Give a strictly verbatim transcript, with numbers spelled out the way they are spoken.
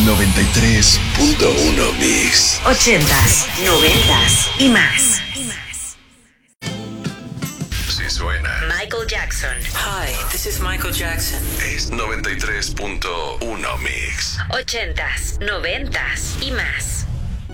noventa y tres punto uno Mix. Ochentas, noventas y más. Si suena Michael Jackson. Hi, this is Michael Jackson. es noventa y tres punto uno Mix. Ochentas, noventas y más.